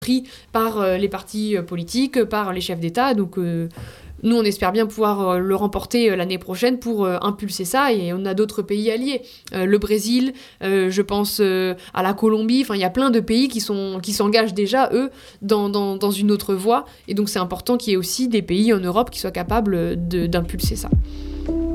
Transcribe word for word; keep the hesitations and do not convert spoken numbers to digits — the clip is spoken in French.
pris par euh, les partis euh, politiques, par les chefs d'État. Donc euh, nous, on espère bien pouvoir euh, le remporter euh, l'année prochaine pour euh, impulser ça. Et on a d'autres pays alliés. Euh, le Brésil, euh, je pense euh, à la Colombie. Enfin, il y a plein de pays qui, sont, qui s'engagent déjà, eux, dans, dans, dans une autre voie. Et donc c'est important qu'il y ait aussi des pays en Europe qui soient capables de, d'impulser ça.